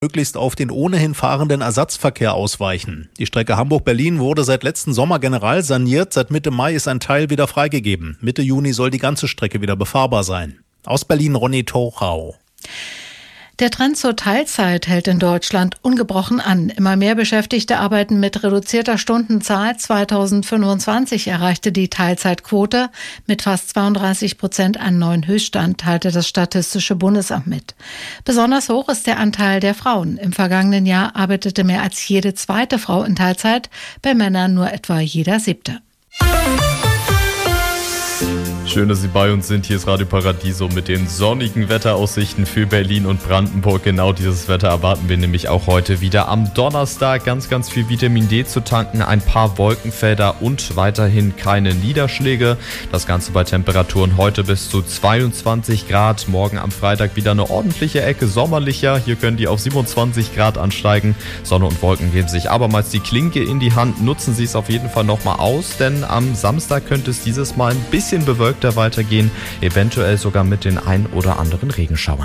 möglichst auf den ohnehin fahrenden Ersatzverkehr ausweichen. Die Strecke Hamburg-Berlin wurde seit letzten Sommer general saniert. Seit Mitte Mai ist ein Teil wieder freigegeben. Mitte Juni soll die ganze Strecke wieder befahrbar sein. Aus Berlin Ronny Tochau. Der Trend zur Teilzeit hält in Deutschland ungebrochen an. Immer mehr Beschäftigte arbeiten mit reduzierter Stundenzahl. 2025 erreichte die Teilzeitquote mit fast 32% einen neuen Höchststand, teilte das Statistische Bundesamt mit. Besonders hoch ist der Anteil der Frauen. Im vergangenen Jahr arbeitete mehr als jede zweite Frau in Teilzeit, bei Männern nur etwa jeder siebte. Schön, dass Sie bei uns sind. Hier ist Radio Paradiso mit den sonnigen Wetteraussichten für Berlin und Brandenburg. Genau dieses Wetter erwarten wir nämlich auch heute wieder am Donnerstag. Ganz viel Vitamin D zu tanken, ein paar Wolkenfelder und weiterhin keine Niederschläge. Das Ganze bei Temperaturen heute bis zu 22 Grad. Morgen am Freitag wieder eine ordentliche Ecke sommerlicher. Hier können die auf 27 Grad ansteigen. Sonne und Wolken geben sich abermals die Klinke in die Hand. Nutzen Sie es auf jeden Fall nochmal aus, denn am Samstag könnte es dieses Mal ein bisschen bewölkt weitergehen, eventuell sogar mit den ein oder anderen Regenschauern.